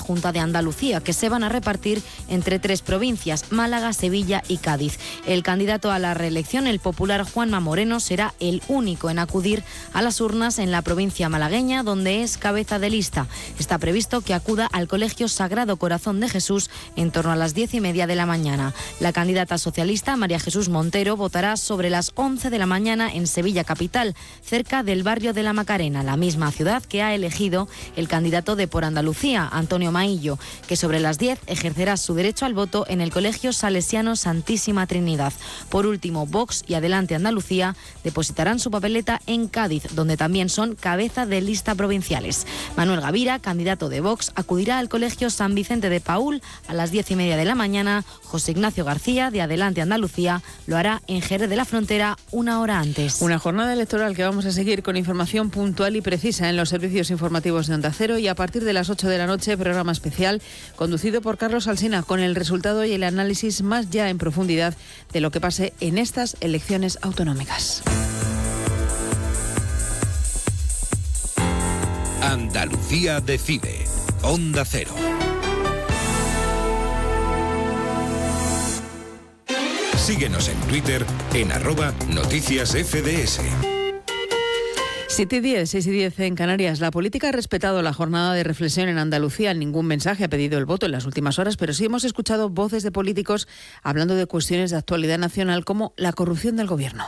Junta de Andalucía, que se van a repartir entre 3 provincias, Málaga, Sevilla y Cádiz. El candidato a la reelección, el popular Juanma Moreno, será el único en acudir a las urnas en la provincia malagueña, donde es cabeza de lista. Está previsto que acuda al Colegio Sagrado Corazón de Jesús en torno a las 10:30 de la mañana. La candidata socialista, María Jesús Montero, votará sobre las 11 de la mañana en Sevilla capital, cerca del barrio de la Macarena, la misma ciudad que ha elegido el candidato de Por Andalucía, Antonio Maillo, que sobre las 10 ejercerá su derecho al voto en el Colegio Salesiano Santísima Trinidad. Por último, Vox y Adelante Andalucía depositarán su papeleta en Cádiz, donde también son cabeza de lista provinciales. Manuel Gavira, candidato de Vox, acudirá al Colegio San Vicente de Paúl a las 10:30 de la mañana. José Ignacio García, de Adelante Andalucía, lo hará en Jerez de la Frontera una hora antes. Una jornada electoral que vamos a seguir con información puntual y precisa en los servicios informativos de Onda Cero, y a partir de las 8 de la noche, programa especial conducido por Carlos Alsina, con el resultado y el análisis más ya en profundidad de lo que pase en estas elecciones autonómicas. Andalucía decide. Onda Cero. Síguenos en Twitter en @noticiasfds. 7:10, 6:10 en Canarias. La política ha respetado la jornada de reflexión en Andalucía. Ningún mensaje ha pedido el voto en las últimas horas, pero sí hemos escuchado voces de políticos hablando de cuestiones de actualidad nacional como la corrupción del gobierno.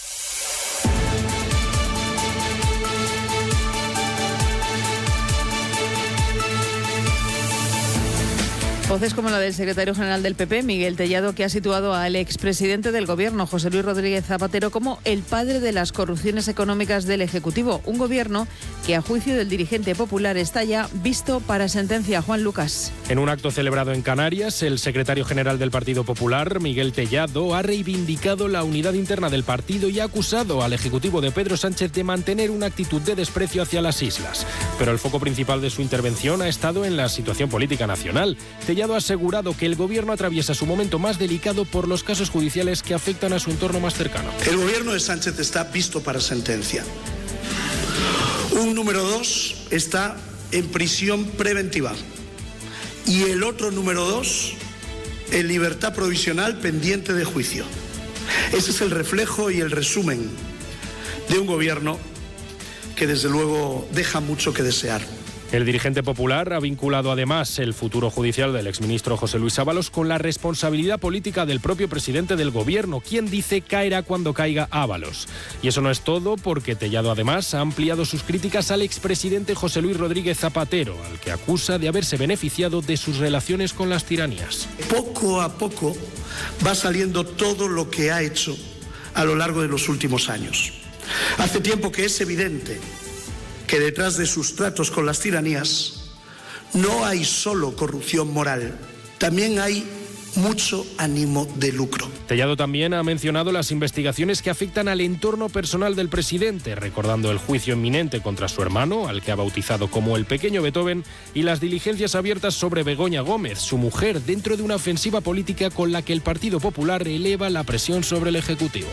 Voces como la del secretario general del PP, Miguel Tellado, que ha situado al expresidente del Gobierno, José Luis Rodríguez Zapatero, como el padre de las corrupciones económicas del Ejecutivo. Un gobierno que, a juicio del dirigente popular, está ya visto para sentencia. Juan Lucas. En un acto celebrado en Canarias, el secretario general del Partido Popular, Miguel Tellado, ha reivindicado la unidad interna del partido y ha acusado al Ejecutivo de Pedro Sánchez de mantener una actitud de desprecio hacia las islas. Pero el foco principal de su intervención ha estado en la situación política nacional. Tellado ha asegurado que el Gobierno atraviesa su momento más delicado por los casos judiciales que afectan a su entorno más cercano. El Gobierno de Sánchez está visto para sentencia. Un número 2 está en prisión preventiva y el otro número 2 en libertad provisional pendiente de juicio. Ese es el reflejo y el resumen de un Gobierno que desde luego deja mucho que desear. El dirigente popular ha vinculado además el futuro judicial del exministro José Luis Ábalos con la responsabilidad política del propio presidente del Gobierno, quien dice caerá cuando caiga Ábalos. Y eso no es todo, porque Tellado además ha ampliado sus críticas al expresidente José Luis Rodríguez Zapatero, al que acusa de haberse beneficiado de sus relaciones con las tiranías. Poco a poco va saliendo todo lo que ha hecho a lo largo de los últimos años. Hace tiempo que es evidente que detrás de sus tratos con las tiranías no hay solo corrupción moral, también hay mucho ánimo de lucro. Tellado también ha mencionado las investigaciones que afectan al entorno personal del presidente, recordando el juicio inminente contra su hermano, al que ha bautizado como el pequeño Beethoven, y las diligencias abiertas sobre Begoña Gómez, su mujer, dentro de una ofensiva política con la que el Partido Popular eleva la presión sobre el Ejecutivo.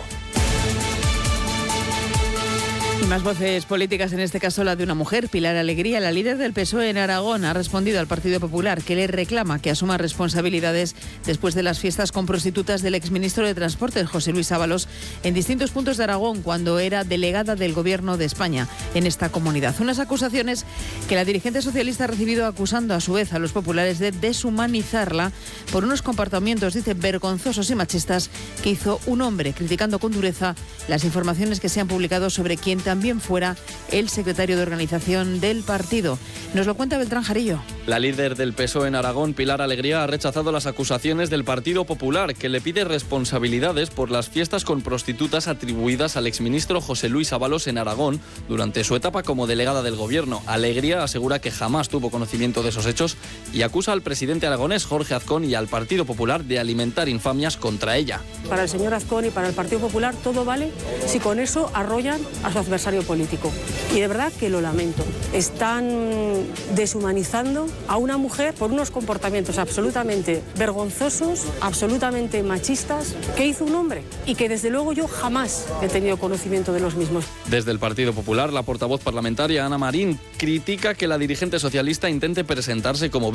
Y más voces políticas, en este caso la de una mujer. Pilar Alegría, la líder del PSOE en Aragón, ha respondido al Partido Popular, que le reclama que asuma responsabilidades después de las fiestas con prostitutas del exministro de Transportes, José Luis Ábalos, en distintos puntos de Aragón, cuando era delegada del Gobierno de España en esta comunidad. Unas acusaciones que la dirigente socialista ha recibido, acusando a su vez a los populares de deshumanizarla por unos comportamientos, dice, vergonzosos y machistas que hizo un hombre, criticando con dureza las informaciones que se han publicado sobre quien también fuera el secretario de organización del partido. Nos lo cuenta Beltrán Jarillo. La líder del PSOE en Aragón, Pilar Alegría, ha rechazado las acusaciones del Partido Popular, que le pide responsabilidades por las fiestas con prostitutas atribuidas al exministro José Luis Ábalos en Aragón durante su etapa como delegada del Gobierno. Alegría asegura que jamás tuvo conocimiento de esos hechos y acusa al presidente aragonés, Jorge Azcón, y al Partido Popular de alimentar infamias contra ella. Para el señor Azcón y para el Partido Popular todo vale si con eso arrollan a su adversario político. Y de verdad que lo lamento. Están deshumanizando a una mujer por unos comportamientos absolutamente vergonzosos, absolutamente machistas, que hizo un hombre y que desde luego yo jamás he tenido conocimiento de los mismos. Desde el Partido Popular, la portavoz parlamentaria Ana Marín critica que la dirigente socialista intente presentarse como